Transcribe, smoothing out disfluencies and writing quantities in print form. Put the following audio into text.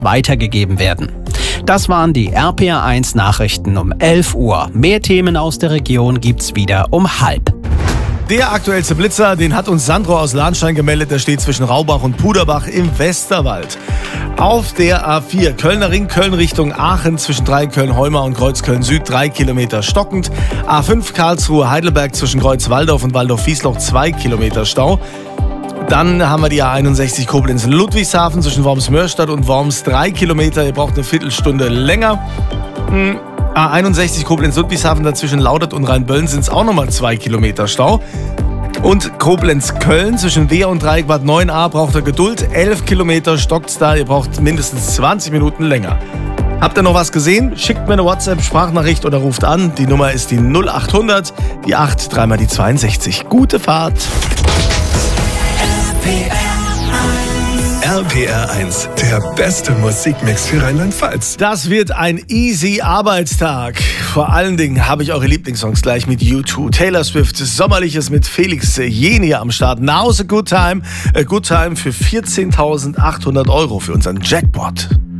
weitergegeben werden. Das waren die RPR1 Nachrichten um 11 Uhr. Mehr Themen aus der Region gibt's wieder um 12:30. Der aktuellste Blitzer, den hat uns Sandro aus Lahnstein gemeldet. Der steht zwischen Raubach und Puderbach im Westerwald. Auf der A4 Kölner Ring, Köln Richtung Aachen, zwischen Köln-Heumar und Kreuzköln Süd 3 Kilometer stockend. A5 Karlsruhe Heidelberg zwischen Kreuz-Walldorf und Waldorf-Wiesloch 2 Kilometer Stau. Dann haben wir die A61 Koblenz-Ludwigshafen zwischen Worms-Mörstadt und Worms 3 Kilometer. Ihr braucht eine Viertelstunde länger. A61 Koblenz-Ludwigshafen dazwischen Laudert und Rheinböllen sind es auch nochmal 2 Kilometer Stau. Und Koblenz-Köln zwischen Wehr und Dreieckbad 9a braucht ihr Geduld. 11 Kilometer stockt's da. Ihr braucht mindestens 20 Minuten länger. Habt ihr noch was gesehen? Schickt mir eine WhatsApp-Sprachnachricht oder ruft an. Die Nummer ist die 0800, die 8, dreimal die 62. Gute Fahrt. RPR1, der beste Musikmix für Rheinland-Pfalz. Das wird ein easy Arbeitstag. Vor allen Dingen habe ich eure Lieblingssongs gleich mit U2. Taylor Swift, Sommerliches mit Felix Jenia am Start. Now's a good time. A good time für 14.800 € für unseren Jackpot.